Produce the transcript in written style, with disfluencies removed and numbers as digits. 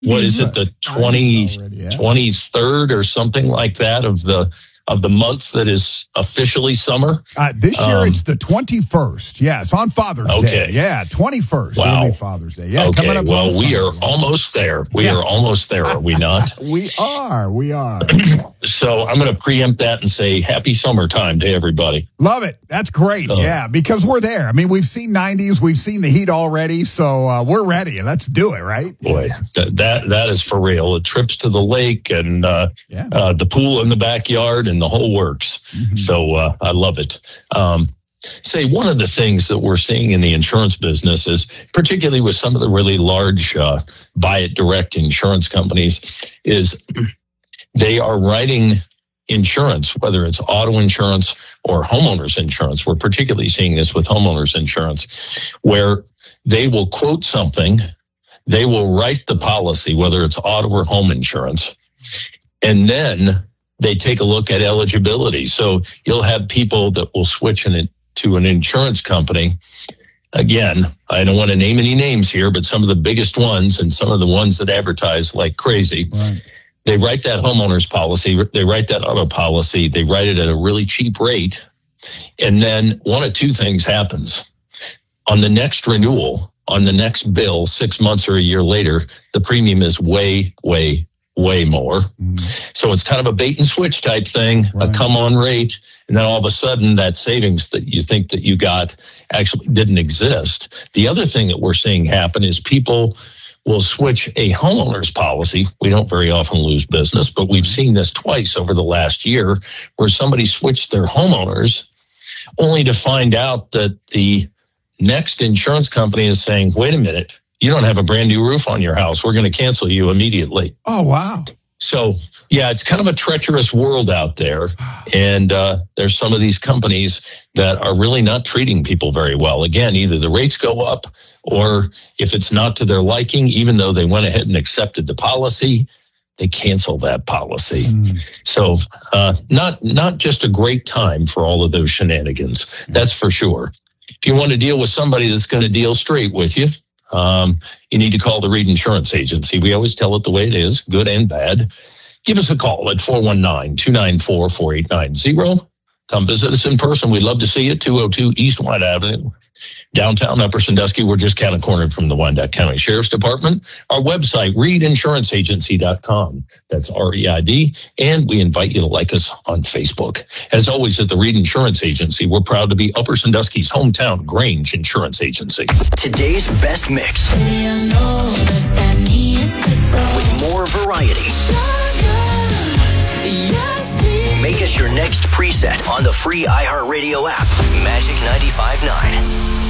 what is it, the 23rd or something like that of the month that is officially summer? This year it's the 21st. Yes, on Father's Day. Yeah, 21st. Wow. It'll be Father's Day. Yeah, okay. Coming up. Well, we are almost there. We are almost there, are we not? We are. So I'm going to preempt that and say happy summertime to everybody. Love it. That's great. Yeah, because we're there. I mean, we've seen 90s. We've seen the heat already. So we're ready. Let's do it, right? Boy, that is for real. The trips to the lake and the pool in the backyard and the whole works. Mm-hmm. So I love it. Say one of the things that we're seeing in the insurance business is, particularly with some of the really large buy it direct insurance companies, is they are writing insurance, whether it's auto insurance or homeowners insurance. We're particularly seeing this with homeowners insurance, where they will quote something, they will write the policy, whether it's auto or home insurance, and then they take a look at eligibility. So you'll have people that will switch to an insurance company. Again, I don't want to name any names here, but some of the biggest ones and some of the ones that advertise like crazy, right. They write that homeowner's policy, they write that auto policy, they write it at a really cheap rate. And then one of two things happens. On the next renewal, on the next bill, 6 months or a year later, the premium is way, way, way more. So it's kind of a bait and switch type thing, right. A come on rate. And then all of a sudden that savings that you think that you got actually didn't exist. The other thing that we're seeing happen is people will switch a homeowner's policy. We don't very often lose business, but we've seen this twice over the last year where somebody switched their homeowners only to find out that the next insurance company is saying, wait a minute, you don't have a brand new roof on your house. We're going to cancel you immediately. Oh, wow. So, yeah, it's kind of a treacherous world out there. And there's some of these companies that are really not treating people very well. Again, either the rates go up or if it's not to their liking, even though they went ahead and accepted the policy, they cancel that policy. So not just a great time for all of those shenanigans. That's for sure. If you want to deal with somebody that's going to deal straight with you, you need to call the Reed Insurance Agency. We always tell it the way it is, good and bad. Give us a call at 419-294-4890. Come visit us in person. We'd love to see you. 202 East Wyandotte Avenue, downtown Upper Sandusky. We're just kind of cornered from the Wyandotte County Sheriff's Department. Our website, reedinsurancaagency.com. That's REID. And we invite you to like us on Facebook. As always, at the Reed Insurance Agency, we're proud to be Upper Sandusky's hometown Grange Insurance Agency. Today's best mix. With more variety. Make us your next preset on the free iHeartRadio app. Magic 95.9.